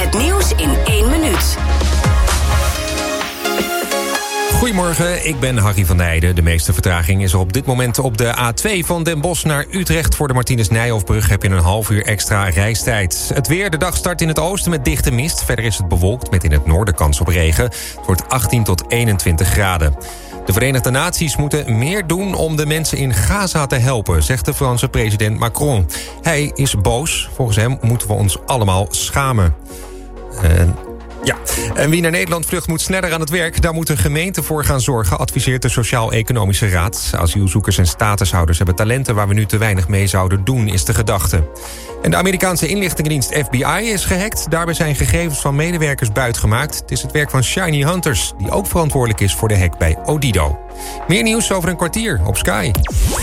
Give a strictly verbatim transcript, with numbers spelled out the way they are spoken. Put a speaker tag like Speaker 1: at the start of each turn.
Speaker 1: Het nieuws in één minuut.
Speaker 2: Goedemorgen, ik ben Harry van Nijden. De meeste vertraging is er op dit moment op de A twee van Den Bosch naar Utrecht. Voor de Martinus Nijhoffbrug heb je een half uur extra reistijd. Het weer, de dag start in het oosten met dichte mist. Verder is het bewolkt met in het noorden kans op regen. Het wordt achttien tot eenentwintig graden. De Verenigde Naties moeten meer doen om de mensen in Gaza te helpen, zegt de Franse president Macron. Hij is boos. Volgens hem moeten we ons allemaal schamen. En Ja, en wie naar Nederland vlucht moet sneller aan het werk. Daar moet een gemeente voor gaan zorgen, adviseert de Sociaal-Economische Raad. Asielzoekers en statushouders hebben talenten waar we nu te weinig mee zouden doen, is de gedachte. En de Amerikaanse inlichtingendienst F B I is gehackt. Daarbij zijn gegevens van medewerkers buitgemaakt. Het is het werk van Shiny Hunters, die ook verantwoordelijk is voor de hack bij Odido. Meer nieuws over een kwartier op Sky.